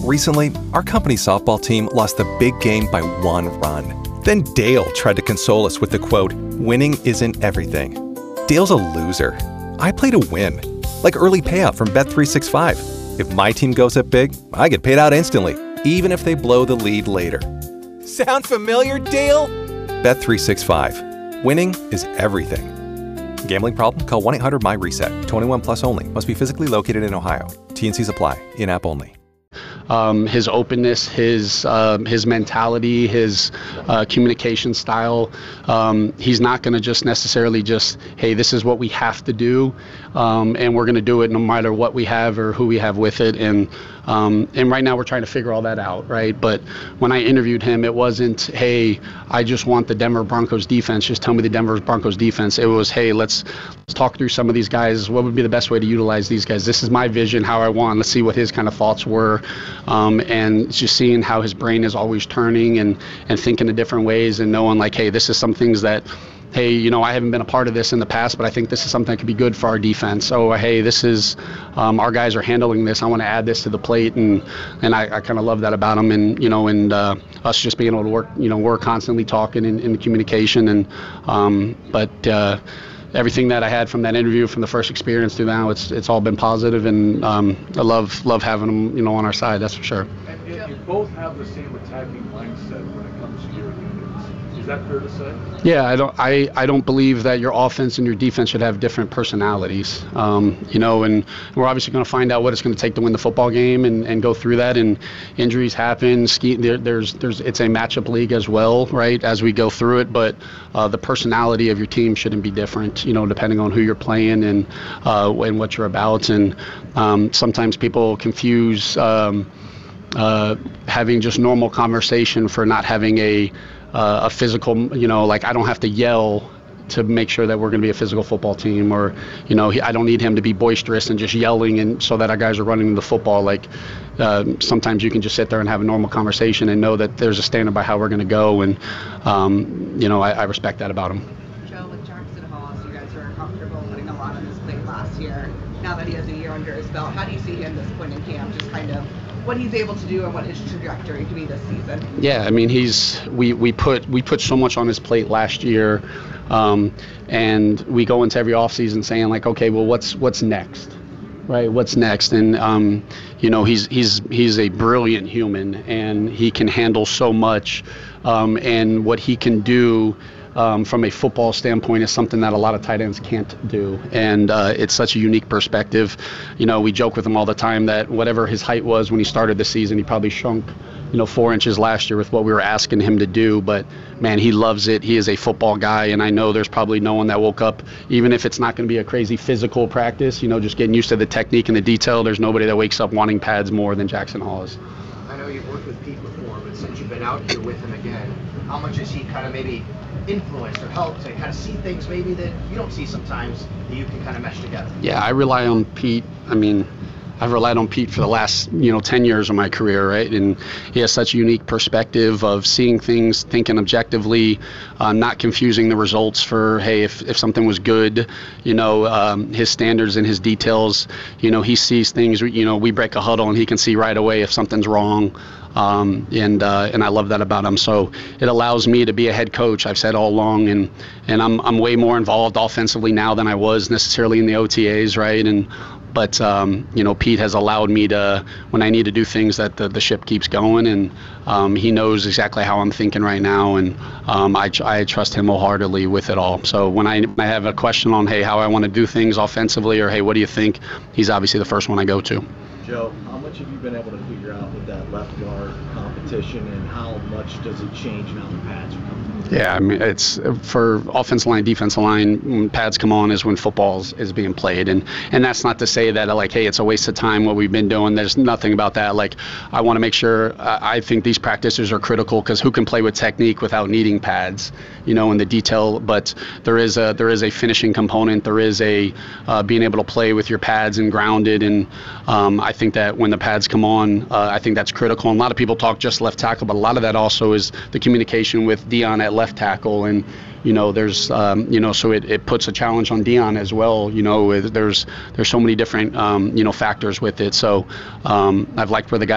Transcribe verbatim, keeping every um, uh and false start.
Recently, our company's softball team lost the big game by one run. Then Dale tried to console us with the quote, "Winning isn't everything." Dale's a loser. I play to win, like early payout from Bet three sixty-five. If my team goes up big, I get paid out instantly, even if they blow the lead later. Sound familiar, Dale? Bet three sixty-five. Winning is everything. Gambling problem? Call one eight hundred M Y reset. twenty-one plus only. Must be physically located in Ohio. T and Cs apply. In-app only. Um, his openness, his um, his mentality, his uh, communication style. Um, he's not going to just necessarily just, hey, this is what we have to do, um, and we're going to do it no matter what we have or who we have with it. And um, and right now we're trying to figure all that out, right? But when I interviewed him, it wasn't, hey, I just want the Denver Broncos defense. Just tell me the Denver Broncos defense. It was, hey, let's let's talk through some of these guys. What would be the best way to utilize these guys? This is my vision, how I want. Let's see what his kind of thoughts were. Um, and just seeing how his brain is always turning and, and thinking in different ways and knowing like, hey, this is some things that, hey, you know, I haven't been a part of this in the past, but I think this is something that could be good for our defense. So, hey, this is, um, our guys are handling this. I want to add this to the plate. And, and I, I kind of love that about him. And, you know, and uh, us just being able to work, you know, we're constantly talking in, in the communication. And, um, but, uh, everything that I had from that interview, from the first experience to now, it's it's all been positive, and um, I love love having them, you know, on our side. That's for sure. And you both have the same attacking mindset when it comes to your units. Is that fair to say? Yeah, I don't I, I don't believe that your offense and your defense should have different personalities. Um, you know, and we're obviously going to find out what it's going to take to win the football game and, and go through that. And injuries happen. Ski, there, there's there's it's a matchup league as well, right? As we go through it, but uh, the personality of your team shouldn't be different. You know, depending on who you're playing and uh, and what you're about. And um, sometimes people confuse um, uh, having just normal conversation for not having a uh, a physical. You know, like I don't have to yell to make sure that we're going to be a physical football team, or you know, he, I don't need him to be boisterous and just yelling and so that our guys are running the football. Like uh, sometimes you can just sit there and have a normal conversation and know that there's a standard by how we're going to go. And um, you know, I, I respect that about him. Last year, now that he has a year under his belt, how do you see him this point in camp, just kind of what he's able to do and what his trajectory could be this season? Yeah, I mean, he's we we put we put so much on his plate last year, um, and we go into every offseason saying like, okay, well, what's what's next, right? What's next? And um, you know, he's he's he's a brilliant human, and he can handle so much, um, and what he can do. Um, from a football standpoint is something that a lot of tight ends can't do, and uh, it's such a unique perspective. You know, we joke with him all the time that whatever his height was when he started the season, he probably shrunk, you know, four inches last year with what we were asking him to do. But man, he loves it. He is a football guy, and I know there's probably no one that woke up, even if it's not going to be a crazy physical practice, you know, just getting used to the technique and the detail. There's nobody that wakes up wanting pads more than Jackson Hollis. I know you've worked with Pete before, but since you've been out here with him again, how much has he kind of maybe influenced or helped to kind of see things maybe that you don't see sometimes that you can kind of mesh together? Yeah, I rely on Pete. I mean, I've relied on Pete for the last, you know, ten years of my career, right? And he has such a unique perspective of seeing things, thinking objectively, uh, not confusing the results for, hey, if, if something was good, you know, um, his standards and his details, you know, he sees things, you know, we break a huddle and he can see right away if something's wrong. Um, and uh, and I love that about him. So it allows me to be a head coach. I've said all along, and and I'm I'm way more involved offensively now than I was necessarily in the O T As, right? And but um, you know, Pete has allowed me to, when I need to do things, that the, the ship keeps going, and um, he knows exactly how I'm thinking right now, and um, I I trust him wholeheartedly with it all. So when I I have a question on, hey, how I want to do things offensively, or hey, what do you think? He's obviously the first one I go to. Joe, how much have you been able to figure out with that left guard competition, and how much does it change now the pads are coming? Yeah, I mean, it's for offensive line, defensive line, when pads come on is when football is being played. And, and that's not to say that, like, hey, it's a waste of time what we've been doing. There's nothing about that. Like, I want to make sure, uh, I think these practices are critical, because who can play with technique without needing pads, you know, in the detail. But there is a there is a finishing component. There is a uh, being able to play with your pads and grounded. And um, I think that when the pads come on, uh, I think that's critical. And a lot of people talk just left tackle, but a lot of that also is the communication with Dion at left tackle. And you know, there's um, you know, so it, it puts a challenge on Dion as well. You know, there's there's so many different um, you know, factors with it. So um, I've liked where the guy